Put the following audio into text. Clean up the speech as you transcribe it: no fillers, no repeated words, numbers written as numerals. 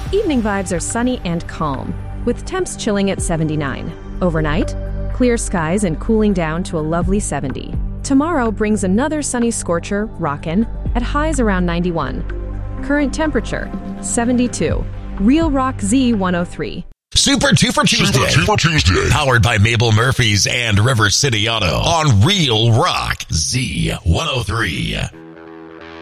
Evening vibes are sunny and calm, with temps chilling at 79. Overnight, clear skies and cooling down to a lovely 70. Tomorrow brings another sunny scorcher, rockin', at highs around 91. Current temperature, 72. Real Rock Z103. Super Tuper Tuesday. Powered by Mabel Murphy's and River City Auto on Real Rock Z103.